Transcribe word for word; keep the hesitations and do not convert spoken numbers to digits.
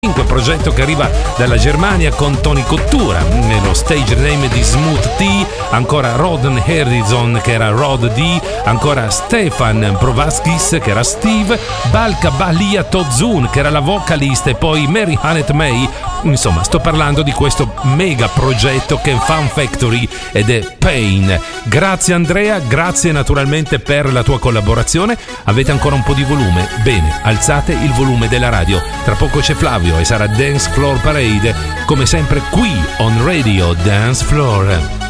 progetto che arriva dalla Germania con Tony Cottura nello stage name di Smooth T, ancora Roden Harrison che era Rod D, ancora Stefan Provaskis che era Steve, Balka Balia Tozun che era la vocalista e poi Mary Hannett May. Insomma, sto parlando di questo mega progetto che è Fun Factory ed è Pain. Grazie Andrea, grazie naturalmente per la tua collaborazione. Avete ancora un po' di volume? Bene, alzate il volume della radio. Tra poco c'è Flavio e sarà Dance Floor Parade, come sempre qui on Radio Dance Floor.